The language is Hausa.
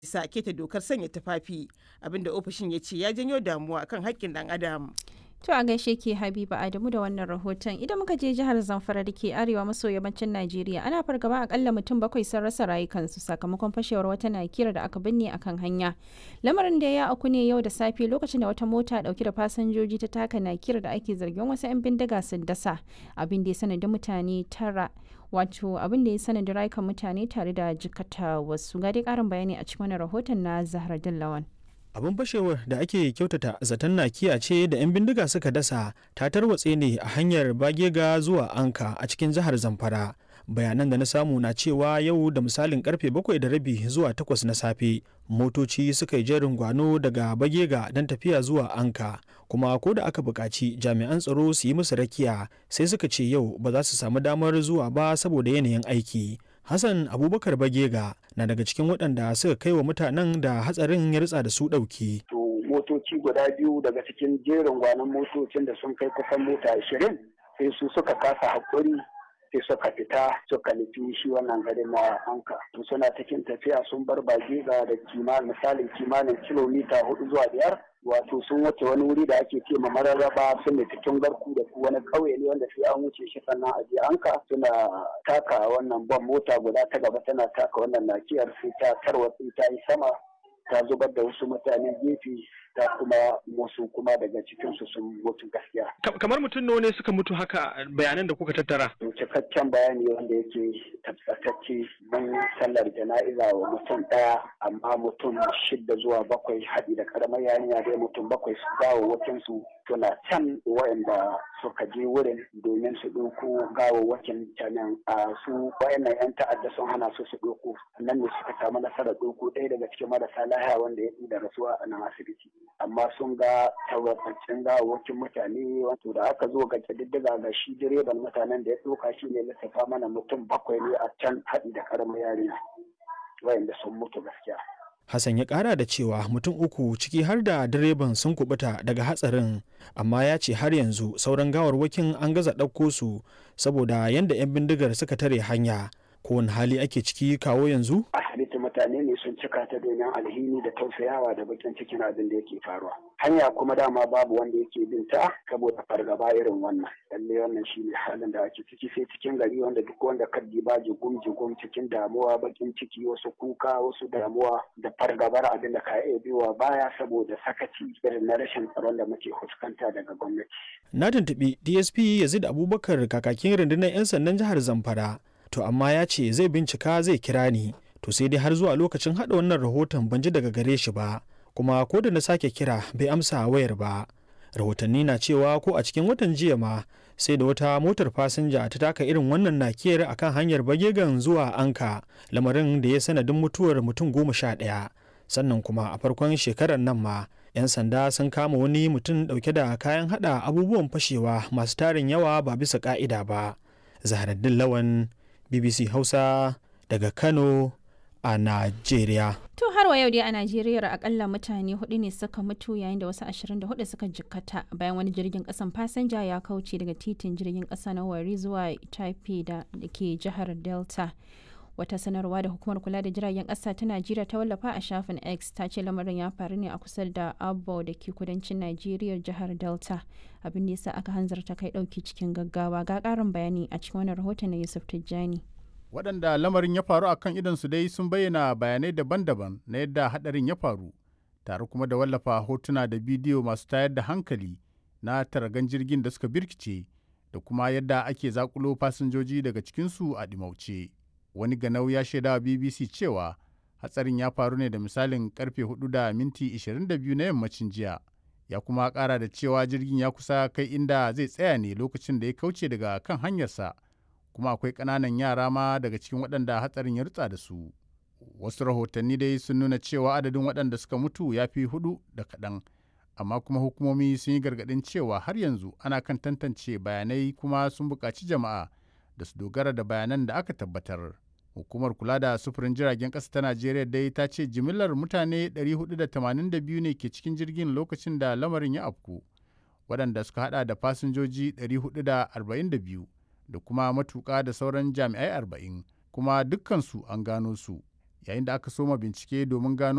bisa keta dokar sanya tufafi, abinda ofishin ya ce ya janyo damuwa kan haƙƙin ɗan adam. To a gaishe ke Habiba Adamu da wannan rahoton. Idan muka je jihar Zamfara da ke arewa maso yammacin Najeriya, ana fargaba akalla mutum 7 sun rasa rayukansu sakamakon fashewar wata nakira da aka binne akan hanya. Lamarin da ya auku ne yau da safe lokacin da wata mota dauke da fasinjoji ta taka nakira da ake zargin wasu 'yan bindiga sun dasa, abin da ya sanadin mutane tara. Wato abin da ya sanadin rayukan mutane tare da jikata wasu. Ga dai karin bayani a cikin wannan rahoton na Zahra Dillawan. Abin fashewar da ake kyautata zaton nakiya ce da 'yan bindiga suka dasa ta tarwatse ne a hanyar Bagega zuwa Anka a cikin jihar Zamfara. Bayanan da na samu na cewa yau da misalin karfe 7:30 zuwa 8 na safe motoci suka yi jerin gwano daga Bagega don tafiya zuwa Anka, kuma ko da aka buƙaci jami'an tsaro su yi musu rakiya sai suka ce yau ba za su samu damar zuwa ba saboda yanayin aiki. Hassan Abubakar Bagega na daga cikin waɗanda suka kai wa mutanen da hatsarin ya ritsa da su ɗauki. Motoci guda biyu daga cikin jerin gwanon motocin da sun kai kusan mota 20 sai su suka kasa haƙuri sai suka fita suka nufi shi wannan garin na Anka. Suna cikin tafiya sun bar Bagega da kimanin kilomita 4 zuwa 5. Wato sun wuce wani wuri da ake ce ma Mararraba sun ne cikin garku da wani ƙauye ne wanda sai an wuce shi sannan a je Anka. Suna taka wannan ban mota guda ta gaba tana taka wannan nakiyar sai ta tarwatsi ta yi sama ta zubar da wasu mutane gefe ta kuma wasu kuma daga cikinsu sun mutu gaskiya. Kamar mutum nawa ne suka mutu haka bayanan da kuka tattara? Cikakken bayani wanda yake tabbatacce mun sallar jana'iza wa mutum ɗaya amma mutum 6 zuwa 7 haɗi da ƙaramar yarinya dai mutum 7 su gawawwakin su suna can waɗanda suka je wurin domin su ɗauko gawawwakin canan su waɗannan 'yan ta'adda sun hana su ɗauko nan ne suka samu nasarar ɗauko ɗaya daga cikin marasa lahiya wanda ya da rasuwa a nan asibiti. Amma sun ga tabbataccen gawawwakin mutane wato da aka zo ga ƙididdiga ga shi direban mutanen da ya ɗauka shi ne lissafa mana mutum 7 ne a can haɗi da ƙaramar yarinya wayanda sun mutu gaskiya. Hassan ya ƙara da cewa mutum 3 ciki har da direban sun kubuta daga hatsarin, amma ya ce har yanzu sauran gawarwakin an gaza ɗauko su saboda yadda 'yan bindigar suka tare hanya. Kowane hali ake ciki kawo yanzu? Asibiti mutane ne sun cika ta domin alhini da tausayawa da bakin cikin abin da yake faruwa. Hanya kuma dama babu wanda yake bin ta saboda fargaba irin wannan. Lalle wannan shi ne halin da ake ciki sai cikin gari wanda duk wanda kaddi ba jigum cikin damuwa bakin ciki wasu kuka wasu damuwa da fargabar abin da ka iya biyowa baya saboda sakaci irin na rashin tsaron da muke fuskanta daga gwamnati. Na tuntuɓi DSP Yazid Abubakar kakakin rundunar 'yan sandan jihar Zamfara. To amma ya ce zai bincika zai kira ni, to sai dai har zuwa lokacin haɗa wannan rahoton ban ji daga gare shi ba, kuma ko da na sake kira bai amsa wayar ba. Rahotanni na cewa ko a cikin watan jiya ma sai da wata motar fasinja ta taka irin wannan nakiyar akan hanyar Bagegan zuwa Anka, lamarin da ya sanadin mutuwar mutum 11. Sannan kuma a farkon shekarar nan ma 'yan sanda sun kama wani mutum ɗauke da kayan haɗa abubuwan fashewa masu tarin yawa ba bisa ƙa'ida ba. Zahraddin Lawan, BBC Hausa daga Kano a Najeriya. To har wa yau dai a Najeriya akalla mutane 4 ne suka mutu yayin da wasu 24 suka jikkata bayan wani jirgin kasan fasinja ya kauce daga titin jirgin kasa na Warri zuwa Taipei da ke jihar Delta. Wata sanarwa da hukumar kula da jiragen kasa ta Najeriya ta wallafa a shafin X ta ce lamarin ya faru ne a kusa da Abo da ke kudancin Najeriya jihar Delta. Abin da yasa aka hanzarta kai dauki cikin gaggawa. Ga karin bayani a cikin wannan rahoton na Yusuf Tijjani. Waɗanda lamarin ya faru a kan idonsu dai sun bayyana bayanai daban-daban na yadda haɗarin ya faru, tare kuma da wallafa hotuna da bidiyo masu tayar da hankali na taragan jirgin da suka birkice da kuma yadda ake zakulo fasinjoji daga cikinsu a ɗimauce. Wani ganau ya shaidawa BBC cewa hatsarin ya faru ne da misalin karfe 4:22 na yammacin jiya. Ya kuma ƙara da cewa jirgin ya kusa kai inda zai tsaya ne lokacin da ya kauce daga kan hanyarsa. Kuma akwai ƙananan yara ma daga cikin waɗanda hatsarin ya rutsa da su. Wasu rahotanni dai sun nuna cewa adadin waɗanda suka mutu ya fi 4 da kaɗan, amma kuma hukumomi sun yi gargaɗin cewa har yanzu ana kan tantance bayanai kuma sun buƙaci jama'a da su dogara da bayanan da aka tabbatar. Hukumar kula da sufurin jiragen ƙasa ta Najeriya dai ta ce jimillar mutane 482 ne ke cikin jirgin lokacin da lamarin ya afku, waɗanda suka haɗa da fasinjoji 442. da kuma matuƙa da sauran jami'ai 40, kuma dukkansu an gano su, yayin da aka soma bincike domin gano